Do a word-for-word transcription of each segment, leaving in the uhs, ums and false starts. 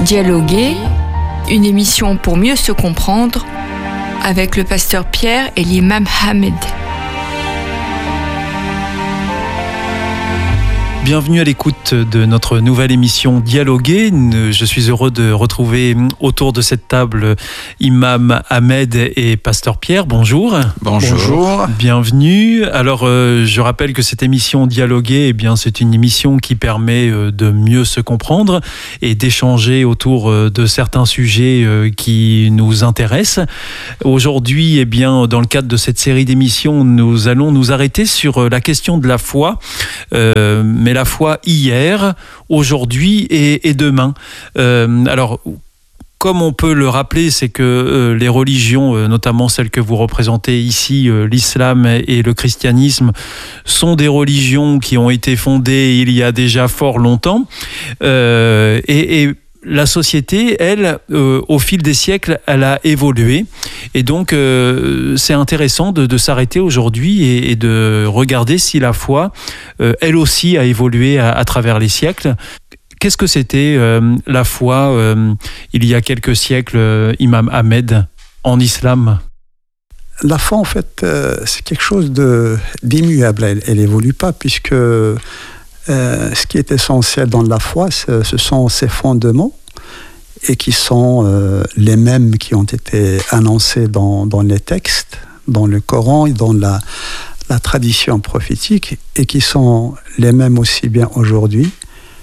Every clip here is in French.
Dialoguer, une émission pour mieux se comprendre avec le pasteur Pierre et l'imam Hamed. Bienvenue à l'écoute de notre nouvelle émission Dialoguer. Je suis heureux de retrouver autour de cette table Imam Hamed et Pasteur Pierre. Bonjour. Bonjour. Bonjour. Bienvenue. Alors, euh, je rappelle que cette émission Dialoguer, eh bien, c'est une émission qui permet euh, de mieux se comprendre et d'échanger autour euh, de certains sujets euh, qui nous intéressent. Aujourd'hui, eh bien, dans le cadre de cette série d'émissions, nous allons nous arrêter sur euh, la question de la foi. Euh, mais la foi hier, aujourd'hui et, et demain. Euh, alors, comme on peut le rappeler, c'est que euh, les religions, euh, notamment celles que vous représentez ici, euh, l'islam et le christianisme, sont des religions qui ont été fondées il y a déjà fort longtemps. Euh, et, et la société, elle, euh, au fil des siècles, elle a évolué. Et donc, euh, c'est intéressant de, de s'arrêter aujourd'hui et, et de regarder si la foi, euh, elle aussi, a évolué à, à travers les siècles. Qu'est-ce que c'était euh, la foi euh, il y a quelques siècles, euh, Imam Hamed, en islam ? La foi, en fait, euh, c'est quelque chose de, d'immuable. Elle n'évolue pas, puisque euh, ce qui est essentiel dans la foi, ce, ce sont ses fondements, et qui sont euh, les mêmes qui ont été annoncés dans, dans les textes, dans le Coran et dans la, la tradition prophétique, et qui sont les mêmes aussi bien aujourd'hui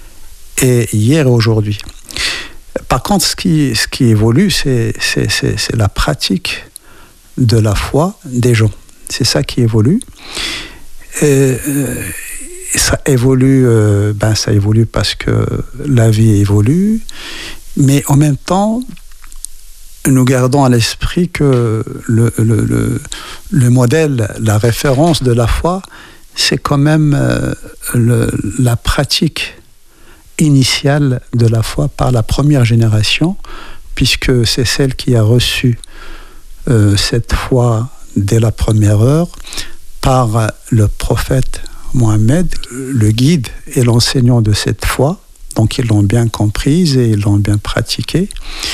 et hier et aujourd'hui. Par contre, ce qui, ce qui évolue, c'est, c'est, c'est, c'est la pratique de la foi des gens. C'est ça qui évolue. Et, euh, ça évolue, euh, ben ça évolue parce que la vie évolue, mais en même temps, nous gardons à l'esprit que le, le, le, le modèle, la référence de la foi, c'est quand même euh, le, la pratique initiale de la foi par la première génération, puisque c'est celle qui a reçu euh, cette foi dès la première heure par le prophète Mohammed, le guide et l'enseignant de cette foi. Donc ils l'ont bien comprise et ils l'ont bien pratiquée.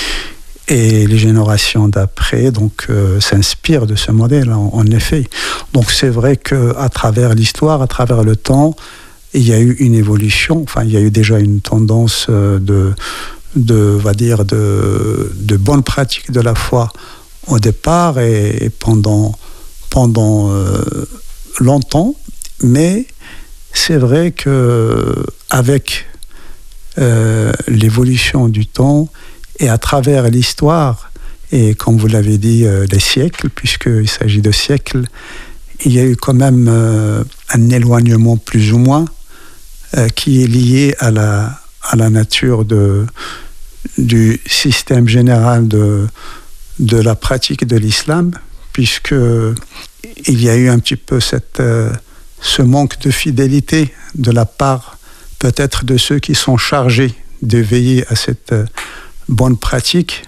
Et les générations d'après donc, euh, s'inspirent de ce modèle, en, en effet. Donc c'est vrai qu'à travers l'histoire, à travers le temps, il y a eu une évolution. Enfin, il y a eu déjà une tendance de, de, on va dire, de, de bonne pratique de la foi au départ et pendant, pendant euh, longtemps. Mais c'est vrai qu'avec euh, l'évolution du temps et à travers l'histoire, et comme vous l'avez dit, euh, les siècles, puisqu'il s'agit de siècles, il y a eu quand même euh, un éloignement plus ou moins euh, qui est lié à la, à la nature de, du système général de, de la pratique de l'islam, puisqu'il y a eu un petit peu cette... Euh, ce manque de fidélité de la part peut-être de ceux qui sont chargés de veiller à cette bonne pratique.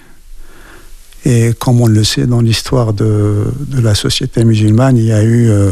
Et comme on le sait dans l'histoire de, de la société musulmane, il y a eu euh,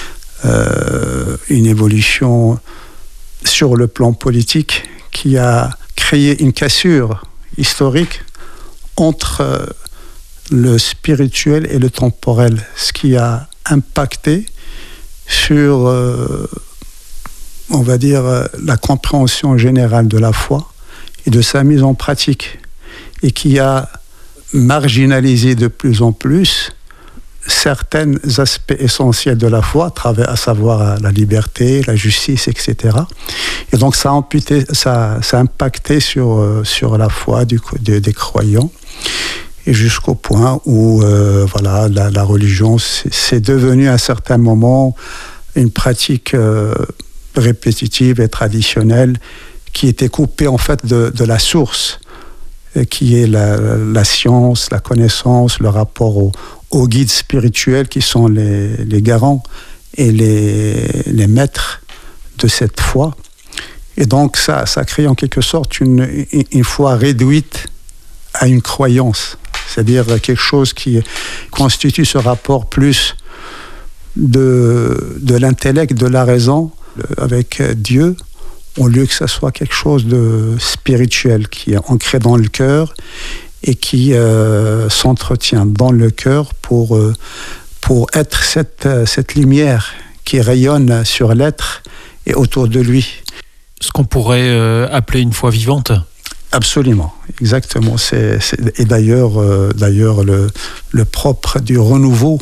euh, une évolution sur le plan politique qui a créé une cassure historique entre euh, le spirituel et le temporel, ce qui a impacté sur, euh, on va dire, euh, la compréhension générale de la foi et de sa mise en pratique, et qui a marginalisé de plus en plus certains aspects essentiels de la foi, à travers, à savoir la liberté, la justice, et cetera. Et donc ça a, amputé, ça, ça a impacté sur, euh, sur la foi du, de, des croyants, et jusqu'au point où euh, voilà, la, la religion, c'est, c'est devenu à un certain moment une pratique euh, répétitive et traditionnelle qui était coupée en fait de, de la source, qui est la, la science, la connaissance, le rapport au, aux guides spirituels qui sont les, les garants et les, les maîtres de cette foi. Et donc ça, ça crée en quelque sorte une, une foi réduite à une croyance, c'est-à-dire quelque chose qui constitue ce rapport plus de, de l'intellect, de la raison avec Dieu, au lieu que ce soit quelque chose de spirituel qui est ancré dans le cœur et qui euh, s'entretient dans le cœur pour, euh, pour être cette, cette lumière qui rayonne sur l'être et autour de lui. Ce qu'on pourrait euh, appeler une foi vivante. Absolument, exactement. C'est, c'est, et d'ailleurs, euh, d'ailleurs le, le propre du renouveau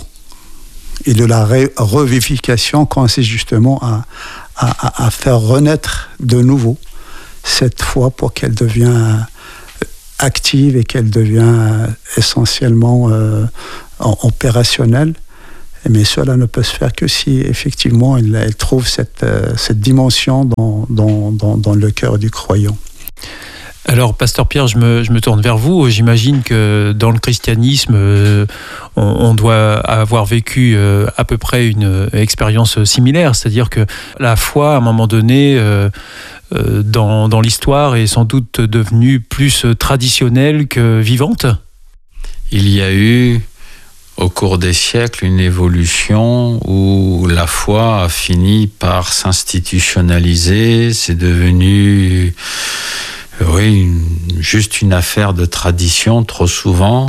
et de la ré- revivification consiste justement à, à, à faire renaître de nouveau cette foi pour qu'elle devienne active et qu'elle devienne essentiellement euh, opérationnelle. Mais cela ne peut se faire que si effectivement elle, elle trouve cette, euh, cette dimension dans, dans, dans, dans le cœur du croyant. Alors, Pasteur Pierre, je me, je me tourne vers vous. J'imagine que dans le christianisme, euh, on, on doit avoir vécu euh, à peu près une euh, expérience similaire. C'est-à-dire que la foi, à un moment donné, euh, euh, dans, dans l'histoire, est sans doute devenue plus traditionnelle que vivante. Il y a eu, au cours des siècles, une évolution où la foi a fini par s'institutionnaliser. C'est devenu... Oui, une, juste une affaire de tradition trop souvent,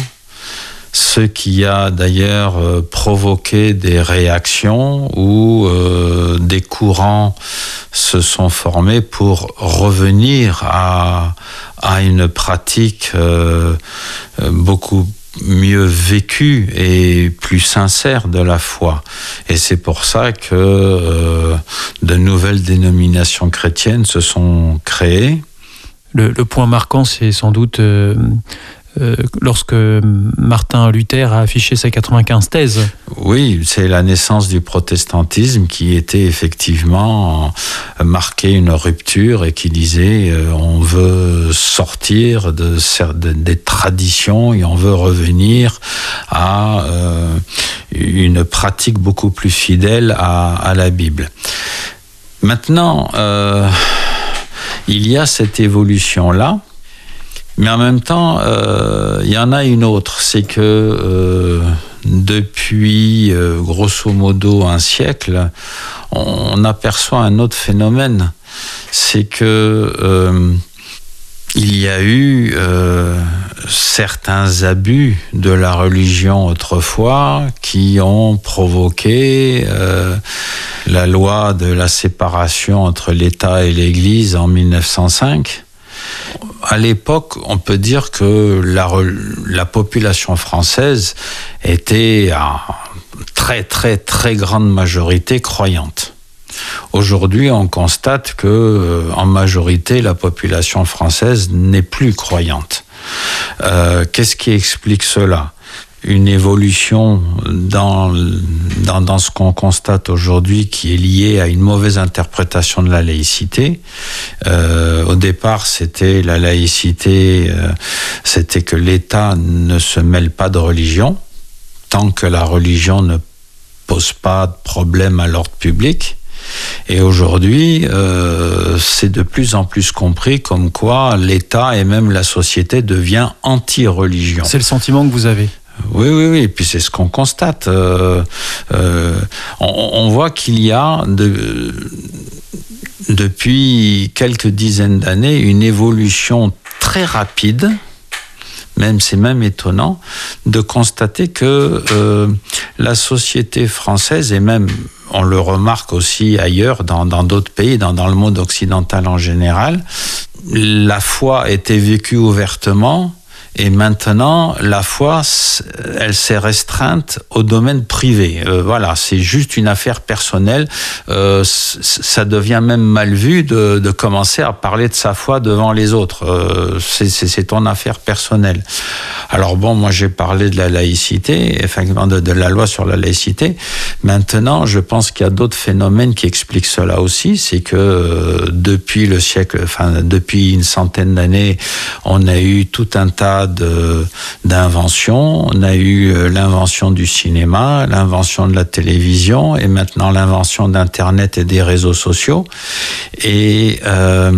ce qui a d'ailleurs euh, provoqué des réactions où euh, des courants se sont formés pour revenir à, à une pratique euh, beaucoup mieux vécue et plus sincère de la foi. Et c'est pour ça que euh, de nouvelles dénominations chrétiennes se sont créées. Le, le point marquant, c'est sans doute euh, euh, lorsque Martin Luther a affiché sa quatre-vingt-quinze thèses. Oui, c'est la naissance du protestantisme qui était effectivement euh, marqué une rupture et qui disait euh, on veut sortir de, de, des traditions et on veut revenir à euh, une pratique beaucoup plus fidèle à, à la Bible. Maintenant, euh, il y a cette évolution-là, mais en même temps, euh, il y en a une autre. C'est que euh, depuis, euh, grosso modo, un siècle, on aperçoit un autre phénomène. C'est que euh, il y a eu euh, certains abus de la religion autrefois qui ont provoqué euh, la loi de la séparation entre l'État et l'Église en mille neuf cent cinq. À l'époque, on peut dire que la, la population française était à très très très grande majorité croyante. Aujourd'hui, on constate que, euh, en majorité, la population française n'est plus croyante. Euh, qu'est-ce qui explique cela ? Une évolution dans, dans, dans ce qu'on constate aujourd'hui qui est liée à une mauvaise interprétation de la laïcité. Euh, au départ, c'était la laïcité, euh, c'était que l'État ne se mêle pas de religion, tant que la religion ne pose pas de problème à l'ordre public. Et aujourd'hui, euh, c'est de plus en plus compris comme quoi l'État et même la société devient anti-religion. C'est le sentiment que vous avez ? Oui, oui, oui. Et puis c'est ce qu'on constate. Euh, euh, on, on voit qu'il y a de, depuis quelques dizaines d'années une évolution très rapide. Même c'est même étonnant de constater que euh, la société française et même on le remarque aussi ailleurs dans, dans d'autres pays, dans, dans le monde occidental en général, la foi était vécue ouvertement. Et maintenant, la foi, elle s'est restreinte au domaine privé. Euh, voilà, c'est juste une affaire personnelle. Euh, ça devient même mal vu de, de commencer à parler de sa foi devant les autres. Euh, c'est, c'est, c'est ton affaire personnelle. Alors bon, moi j'ai parlé de la laïcité, effectivement de, de la loi sur la laïcité. Maintenant, je pense qu'il y a d'autres phénomènes qui expliquent cela aussi. C'est que euh, depuis le siècle, enfin depuis une centaine d'années, on a eu tout un tas De, d'inventions. On a eu l'invention du cinéma, l'invention de la télévision et maintenant l'invention d'Internet et des réseaux sociaux. Et euh,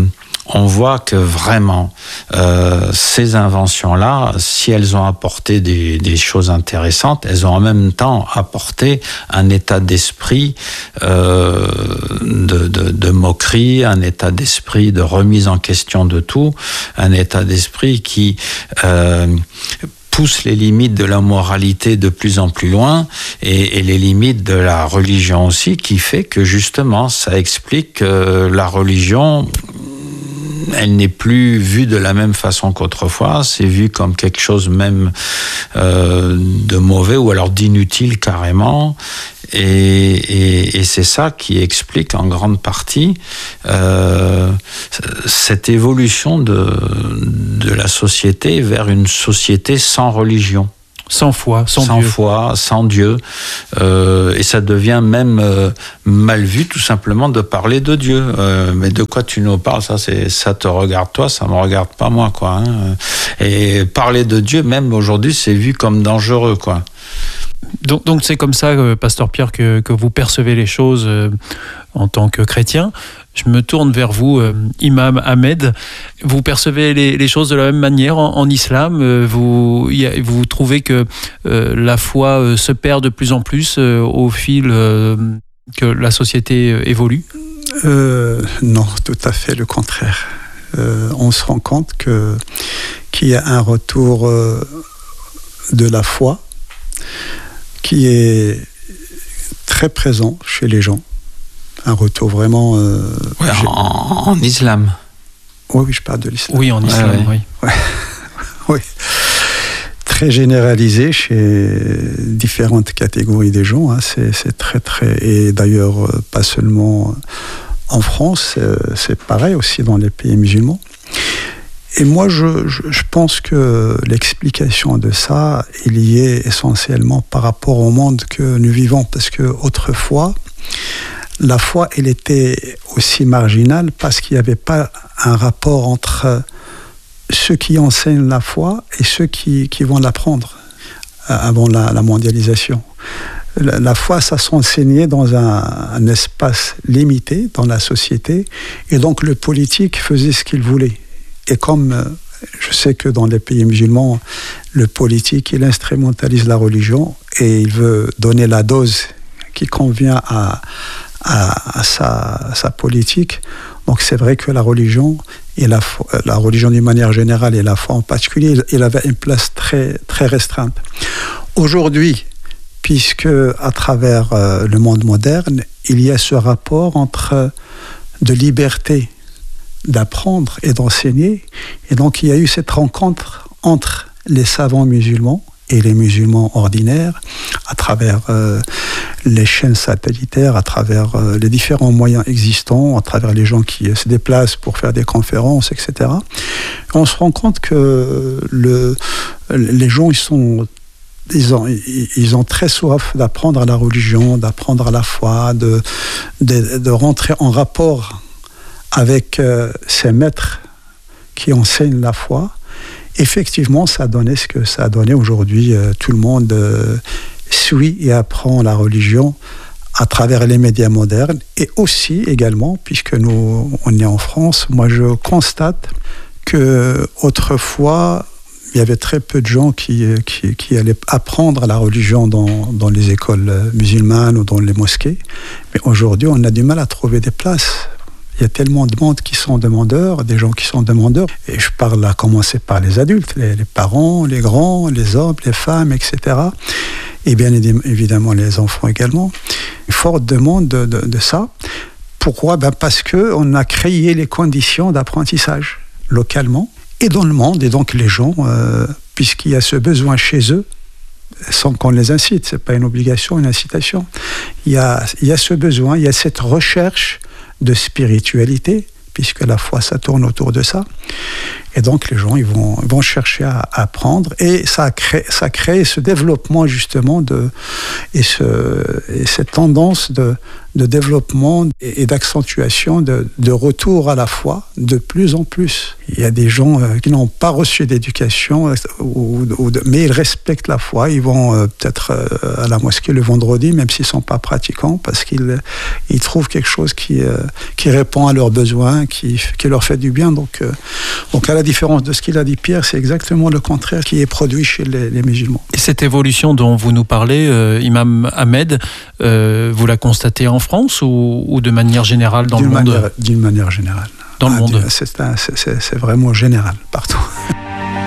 on voit que vraiment, euh, ces inventions-là, si elles ont apporté des, des choses intéressantes, elles ont en même temps apporté un état d'esprit euh, de, de, de moquerie, un état d'esprit de remise en question de tout, un état d'esprit qui euh, pousse les limites de la moralité de plus en plus loin et, et les limites de la religion aussi, qui fait que justement ça explique que la religion, elle n'est plus vue de la même façon qu'autrefois, c'est vu comme quelque chose même euh, de mauvais ou alors d'inutile carrément. Et, et, et c'est ça qui explique en grande partie euh, cette évolution de, de la société vers une société sans religion. Sans foi, sans, sans Dieu. foi, sans Dieu. Euh, et ça devient même euh, mal vu tout simplement de parler de Dieu. Euh, mais de quoi tu nous parles, ça, c'est, ça te regarde toi, ça me regarde pas moi, quoi. Hein. Et parler de Dieu, même aujourd'hui, c'est vu comme dangereux, quoi. Donc, donc c'est comme ça, euh, Pasteur Pierre, que, que vous percevez les choses euh, en tant que chrétien. Je me tourne vers vous, euh, Imam Ahmed. Vous percevez les, les choses de la même manière en, en islam. euh, vous, y a, vous trouvez que euh, la foi euh, se perd de plus en plus euh, au fil euh, que la société euh, évolue ? euh, Non, tout à fait le contraire. Euh, on se rend compte que, qu'il y a un retour euh, de la foi qui est très présent chez les gens. Un retour vraiment... Euh, ouais, en, en islam. Oui, oui, je parle de l'islam. Oui, en islam, ouais, oui. Ouais. Oui. Très généralisé chez différentes catégories des gens. Hein. C'est, c'est très, très... Et d'ailleurs, pas seulement en France, c'est, c'est pareil aussi dans les pays musulmans. Et moi, je, je, je pense que l'explication de ça est liée essentiellement par rapport au monde que nous vivons. Parce qu'autrefois, la foi, elle était aussi marginale parce qu'il n'y avait pas un rapport entre ceux qui enseignent la foi et ceux qui, qui vont l'apprendre avant la, la mondialisation. La, la foi, ça s'enseignait dans un, un espace limité dans la société, et donc le politique faisait ce qu'il voulait. Et comme je sais que dans les pays musulmans, le politique, il instrumentalise la religion et il veut donner la dose qui convient à, à, à, sa, à sa politique. Donc c'est vrai que la religion, et la, la religion d'une manière générale et la foi en particulier, il avait une place très, très restreinte. Aujourd'hui, puisque à travers euh, le monde moderne, il y a ce rapport entre de liberté d'apprendre et d'enseigner. Et donc, il y a eu cette rencontre entre les savants musulmans et les musulmans ordinaires à travers euh, les chaînes satellitaires, à travers euh, les différents moyens existants, à travers les gens qui euh, se déplacent pour faire des conférences, et cetera. Et on se rend compte que le, les gens, ils sont... Ils ont, ils ont très soif d'apprendre à la religion, d'apprendre à la foi, de, de, de rentrer en rapport avec euh, ces maîtres qui enseignent la foi. Effectivement, ça a donné ce que ça a donné aujourd'hui. Euh, tout le monde euh, suit et apprend la religion à travers les médias modernes, et aussi également, puisque nous, on est en France, moi je constate que autrefois, il y avait très peu de gens qui, qui, qui allaient apprendre la religion dans, dans les écoles musulmanes ou dans les mosquées. Mais aujourd'hui, on a du mal à trouver des places. Il y a tellement de monde qui sont demandeurs, des gens qui sont demandeurs. Et je parle à commencer par les adultes, les, les parents, les grands, les hommes, les femmes, et cetera. Et bien évidemment les enfants également. Une forte demande de, de, de ça. Pourquoi ? Ben parce qu'on a créé les conditions d'apprentissage localement et dans le monde. Et donc les gens, euh, puisqu'il y a ce besoin chez eux, sans qu'on les incite, ce n'est pas une obligation, une incitation, il y a, il y a ce besoin, il y a cette recherche de spiritualité, puisque la foi, ça tourne autour de ça. Et donc les gens ils vont, ils vont chercher à, à apprendre et ça crée, ça crée ce développement justement de, et, ce, et cette tendance de, de développement et d'accentuation de, de retour à la foi de plus en plus. Il y a des gens euh, qui n'ont pas reçu d'éducation, euh, ou, ou de, mais ils respectent la foi. Ils vont euh, peut-être euh, à la mosquée le vendredi, même s'ils ne sont pas pratiquants, parce qu'ils ils trouvent quelque chose qui, euh, qui répond à leurs besoins, qui, qui leur fait du bien. Donc, euh, donc à la différence de ce qu'il a dit Pierre, c'est exactement le contraire qui est produit chez les, les musulmans. Et cette évolution dont vous nous parlez, euh, Imam Ahmed, euh, vous la constatez en France ou, ou de manière générale dans d'une le monde manière, D'une manière générale. Dans le ah, monde. C'est, c'est, c'est, c'est vraiment général, partout.